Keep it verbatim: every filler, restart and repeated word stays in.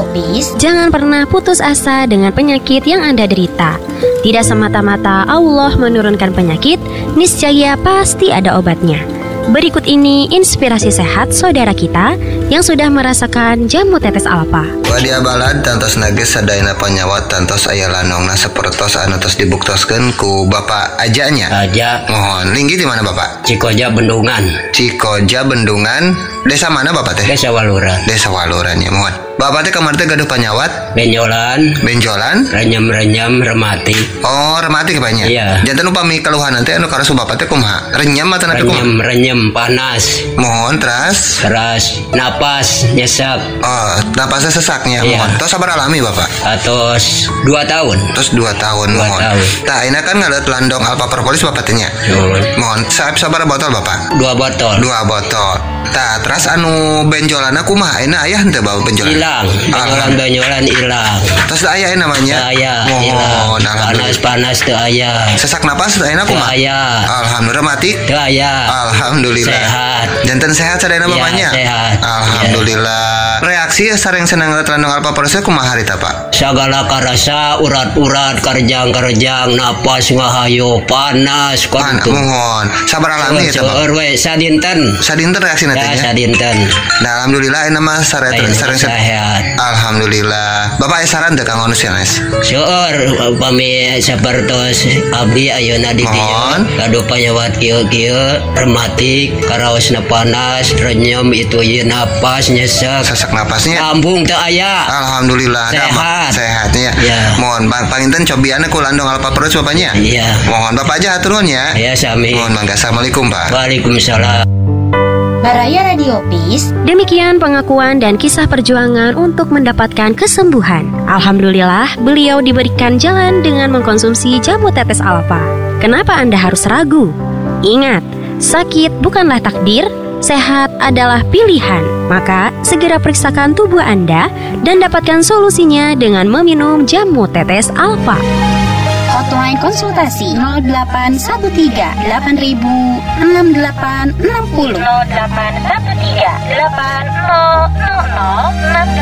Peace, jangan pernah putus asa dengan penyakit yang Anda derita. Tidak semata-mata Allah menurunkan penyakit, niscaya pasti ada obatnya. Berikut ini inspirasi sehat saudara kita yang sudah merasakan jamu tetes alfa. Wadia balad tantos nages sadayana panyawat tantos aya lanongna sapertos anu tos dibuktoskeun ku Bapak Ajanya. Aja. Mohon linggi di mana Bapak? Cikoja Bendungan. Cikoja Bendungan. Desa mana Bapak teh? Desa Waluran. Desa Waluran ya, mohon. Bapak teh kamar teh gaduh panyawat? Benjolan. Benjolan? Renyam-renyam remati. Oh, remati banyak. Iya. Janten upami keluhan nanti anu karasu Bapak teh kumaha? Renyam atau napi kumaha? Renyam-renyam panas. Mohon teras. Teras napas nyesak. Oh, napasnya sesaknya. Iya. Mohon. Tos sabar alami Bapak. Atos dua tahun. Terus dua tahun Dua mohon. tahun. Tah ini kan ngadat landong alpa propolis Bapak teh nya. Mohon. Mohon. Saab sabar botol Bapak. Dua botol. Dua botol. Tah, terus anu benjolana kumaha? Ayeuna aya henteu bawa benjolan? Hilang. Benjolan-benjolan hilang. Terus da aya namanya? Aya. Mohon. Panas-panas teu aya. Sesak napas ayeuna Teu kumaha? aya. Alhamdulillah mati. Teu aya. Alhamdulillah. Sehat. Janten sehat sadayana Iya, mamanya? sehat. Alhamdulillah. Reaksi sareng senang ngeliat landong alpa propolis kumaha harita Pak? Sagala karasa urat-urat karjang-karjang napas ngahayu panas Pan, kudu. mohon. Sabar alami ya Pak. Seueur we sadinten. Sadinten reaksi nanti Ya ya? sadinten. Nah, alhamdulillah ini mah sare Ayeuna sare sehat. Alhamdulillah. Bapak aya saran teu kang Onus ya, Nes? Seueur upami sapertos abdi ayeuna di dieu Mohon. gaduh panyawat kieu-kieu rematik karaosna panas renyem itu ieu napas nyesek Sesak napasnya. lambung teu aya. Alhamdulillah. Sehat. Damang. Sehat ya. Ya. Mohon bang panginten cobianna ku landong alpa propolis bapaknya. Iya. Mohon Bapak aja hatur nuhun ya. Ya sami. Mohon mangga. Assalamualaikum Pak. Waalaikumsalam. Baraya Radio Peace, Demikian pengakuan dan kisah perjuangan untuk mendapatkan kesembuhan. Alhamdulillah, beliau diberikan jalan dengan mengkonsumsi jamu tetes alfa. Kenapa Anda harus ragu? Ingat, sakit bukanlah takdir, sehat adalah pilihan. Maka, segera periksakan tubuh Anda dan dapatkan solusinya dengan meminum jamu tetes alfa. hotline konsultasi nol delapan satu tiga delapan ribu enam delapan enam nol. nol delapan satu tiga delapan nol nol nol enam